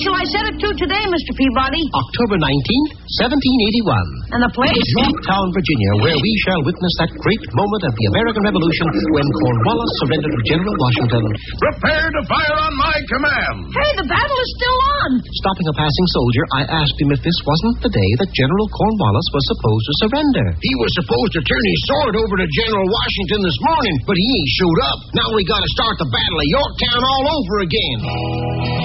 shall I set it to today, Mr. Peabody? October 19th, 1781. And the place? Yorktown, Virginia, where we shall witness that great moment of the American Revolution when Cornwallis surrendered to General Washington. Prepare to fire on my command. Hey, the battle is still on. Stopping a passing soldier, I asked him if this wasn't the day that General Cornwallis was supposed to surrender. He was supposed to turn his sword over to General Washington this morning, but he ain't showed up. Now we gotta start the Battle of Yorktown all over again.